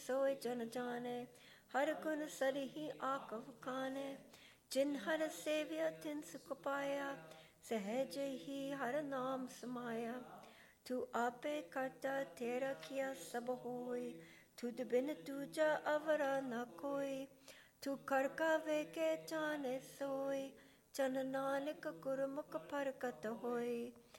सोय जन जाने, हर गुण सरिहि आकव काने। जिन हर सेव्य तिन सुख पाया, सहज ही हर नाम समाया। तू आपे करता तेरा किया सब होय, तुद बिन दूजा अवरा न कोई। तू कर का वे के जाने सोय, जन नानक गुरमुख प्रगट होय।